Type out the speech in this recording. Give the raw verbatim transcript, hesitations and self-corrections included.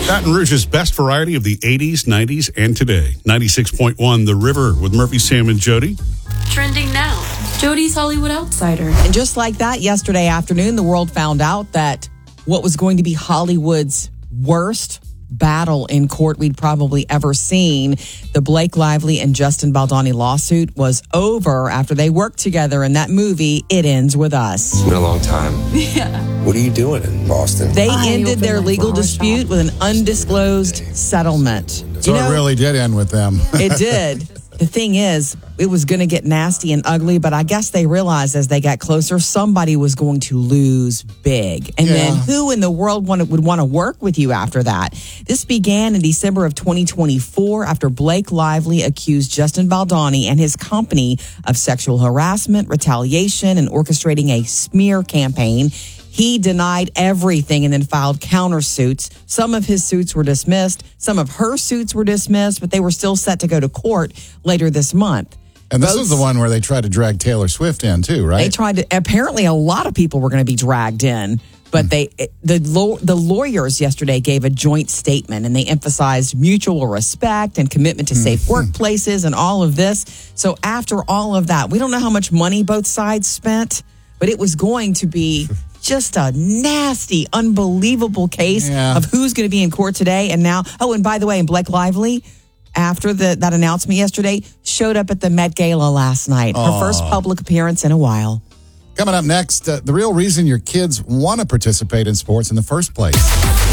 Baton Rouge's best variety of the eighties, nineties, and today. ninety-six point one The River with Murphy, Sam, and Jody. Trending now, Jody's Hollywood Outsider. And just like that, yesterday afternoon, the world found out that what was going to be Hollywood's worst battle in court we'd probably ever seen, the Blake Lively and Justin Baldoni lawsuit, was over after they worked together in that movie, It Ends With Us. It's been a long time. Yeah. What are you doing in Boston? They I ended their opened my legal flower dispute shop. with an undisclosed settlement. So You know, it really did end with them. It did. The thing is, it was going to get nasty and ugly, but I guess they realized as they got closer, somebody was going to lose big. And Yeah. then who in the world wanted, would want to work with you after that? This began in December of twenty twenty-four after Blake Lively accused Justin Baldoni and his company of sexual harassment, retaliation, and orchestrating a smear campaign. He denied everything and then filed countersuits. Some of his suits were dismissed. Some of her suits were dismissed, but they were still set to go to court later this month. And this Both- was the one where they tried to drag Taylor Swift in, too, right? They tried to, apparently a lot of people were going to be dragged in, but they, the, law, the lawyers yesterday gave a joint statement and they emphasized mutual respect and commitment to safe workplaces and all of this. So after all of that, we don't know how much money both sides spent, but it was going to be just a nasty, unbelievable case Yeah. of who's going to be in court today. And now, oh, and by the way, and Blake Lively, after the, that announcement yesterday, showed up at the Met Gala last night. Her Aw. first public appearance in a while. Coming up next, uh, the real reason your kids want to participate in sports in the first place.